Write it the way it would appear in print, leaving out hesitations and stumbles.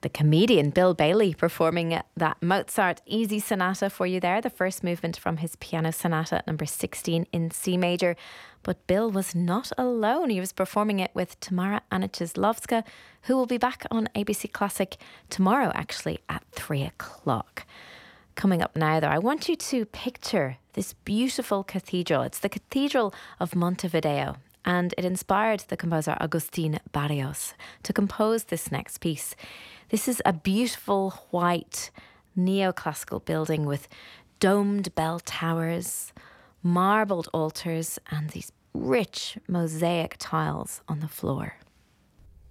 The comedian Bill Bailey performing that Mozart Easy Sonata for you there, the first movement from his piano sonata number 16 in C major. But Bill was not alone. He was performing it with Tamara Anichizlovska, who will be back on ABC Classic tomorrow, actually, at 3 o'clock. Coming up now, though, I want you to picture this beautiful cathedral. It's the Cathedral of Montevideo, and it inspired the composer Agustin Barrios to compose this next piece. This is a beautiful white neoclassical building with domed bell towers, marbled altars, and these rich mosaic tiles on the floor.